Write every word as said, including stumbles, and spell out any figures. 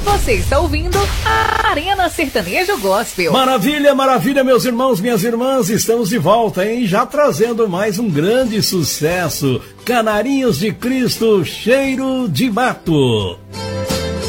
Você está ouvindo a Arena Sertanejo Gospel. Maravilha, maravilha, meus irmãos, minhas irmãs, estamos de volta, hein? Já trazendo mais um grande sucesso. Canarinhos de Cristo, Cheiro de Mato.